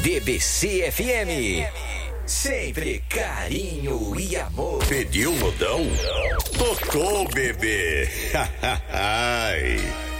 BBC FM. Sempre carinho e amor. Pediu modão? Tocou, bebê. Ai.